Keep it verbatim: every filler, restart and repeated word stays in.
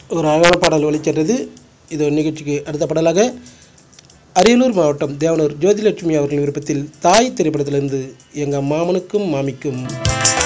ஒரு அழகான பாடல் ஒலிச்சென்றது. இது நிகழ்ச்சிக்கு அடுத்த பாடலாக அரியலூர் மாவட்டம் தேவனூர் ஜோதிலட்சுமி அவர்களின் விருப்பத்தில் தாய் திரைப்படத்திலிருந்து எங்கள் மாமனுக்கும் மாமிக்கும்